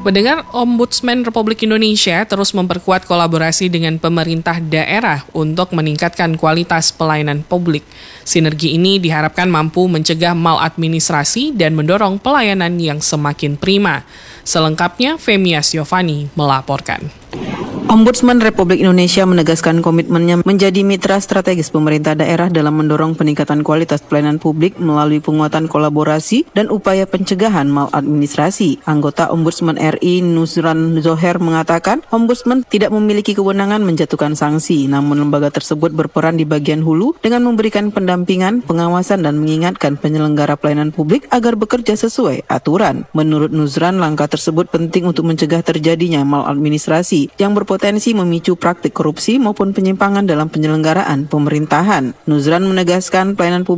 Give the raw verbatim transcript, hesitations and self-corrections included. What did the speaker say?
Pendengar, Ombudsman Republik Indonesia terus memperkuat kolaborasi dengan pemerintah daerah untuk meningkatkan kualitas pelayanan publik. Sinergi ini diharapkan mampu mencegah maladministrasi dan mendorong pelayanan yang semakin prima. Selengkapnya, Femia Siovani melaporkan. Ombudsman Republik Indonesia menegaskan komitmennya menjadi mitra strategis pemerintah daerah dalam mendorong peningkatan kualitas pelayanan publik melalui penguatan kolaborasi dan upaya pencegahan maladministrasi. Anggota Ombudsman R I Nuzran Zoher mengatakan, Ombudsman tidak memiliki kewenangan menjatuhkan sanksi, namun lembaga tersebut berperan di bagian hulu dengan memberikan pendampingan, pengawasan, dan mengingatkan penyelenggara pelayanan publik agar bekerja sesuai aturan. Menurut Nuzran, langkah tersebut penting untuk mencegah terjadinya maladministrasi yang berpotensi potensi memicu praktik korupsi maupun penyimpangan dalam penyelenggaraan pemerintahan. Nuzran menegaskan pelayanan publik